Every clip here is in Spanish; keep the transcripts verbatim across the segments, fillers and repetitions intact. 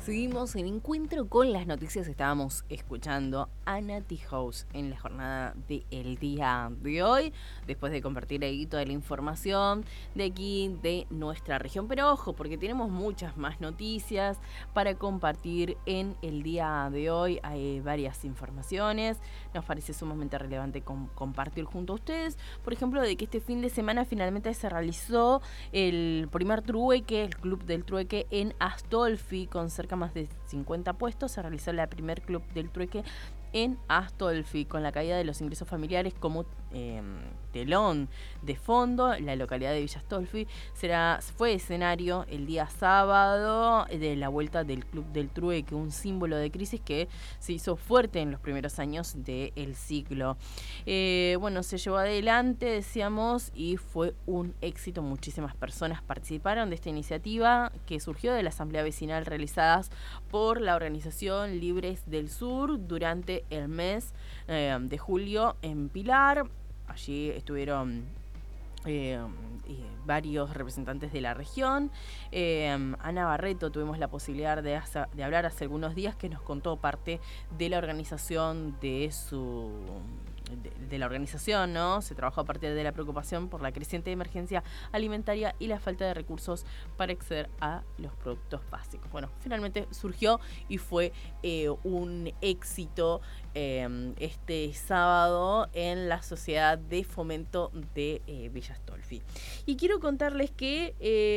Seguimos en encuentro con las noticias. Estábamos escuchando a Nati House en la jornada del día de hoy, después de compartir ahí toda la información de aquí, de nuestra región. Pero ojo, porque tenemos muchas más noticias para compartir en el día de hoy. Hay varias informaciones. Nos parece sumamente relevante com- compartir junto a ustedes. Por ejemplo, de que este fin de semana finalmente se realizó el primer trueque, el Club del Trueque en Astolfi, con cerca más de cincuenta puestos. Se realizó la primer Club del Trueque en Astolfi, con la caída de los ingresos familiares como eh, telón de fondo. La localidad de Villa Astolfi será, fue escenario el día sábado de la vuelta del Club del Trueque, un símbolo de crisis que se hizo fuerte en los primeros años del ciclo. Eh, bueno, se llevó adelante, decíamos, y fue un éxito. Muchísimas personas participaron de esta iniciativa que surgió de la asamblea vecinal realizadas por la organización Libres del Sur durante el mes eh, de julio en Pilar. Allí estuvieron Eh, eh, varios representantes de la región. eh, Ana Barreto tuvimos la posibilidad de, hacer, de hablar hace algunos días, que nos contó parte de la organización de su de, de la organización, ¿no? Se trabajó a partir de la preocupación por la creciente emergencia alimentaria y la falta de recursos para acceder a los productos básicos. Bueno, finalmente surgió y fue eh, un éxito eh, este sábado en la Sociedad de Fomento de eh, Villa Astolfi. Y quiero contarles que,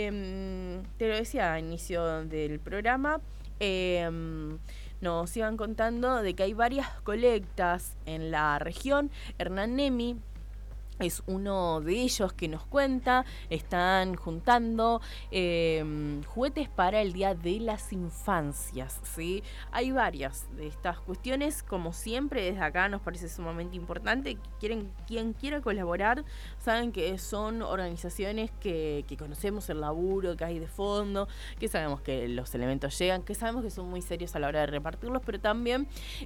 eh, te lo decía a inicio del programa, eh, nos iban contando de que hay varias colectas en la región. Hernán Nemi es uno de ellos que nos cuenta. Están juntando eh, juguetes para el Día de las Infancias, ¿sí? Hay varias de estas cuestiones. Como siempre, desde acá nos parece sumamente importante. Quieren, quien quiera colaborar, saben que son organizaciones que, que conocemos el laburo que hay de fondo, que sabemos que los elementos llegan, que sabemos que son muy serios a la hora de repartirlos, pero también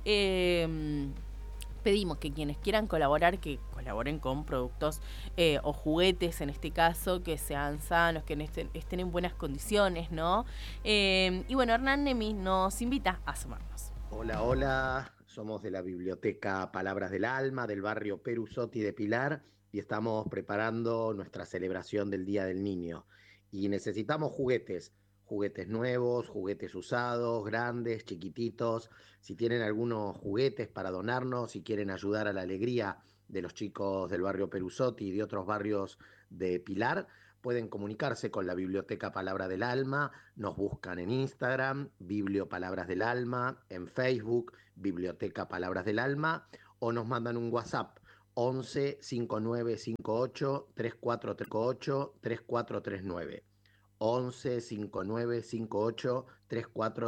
Eh, pedimos que quienes quieran colaborar, que colaboren con productos eh, o juguetes, en este caso, que sean sanos, que estén, estén en buenas condiciones, ¿no? Eh, y bueno, Hernán Nemi nos invita a sumarnos. Hola, hola, somos de la Biblioteca Palabras del Alma, del barrio Perusotti de Pilar, y estamos preparando nuestra celebración del Día del Niño. Y necesitamos juguetes, juguetes nuevos, juguetes usados, grandes, chiquititos. Si tienen algunos juguetes para donarnos, si quieren ayudar a la alegría de los chicos del barrio Perusotti y de otros barrios de Pilar, pueden comunicarse con la Biblioteca Palabra del Alma. Nos buscan en Instagram, Biblio Palabras del Alma, en Facebook, Biblioteca Palabras del Alma, o nos mandan un WhatsApp once cinco nueve cinco ocho tres cuatro tres ocho tres cuatro tres nueve. once cinco nueve cinco ocho tres cuatro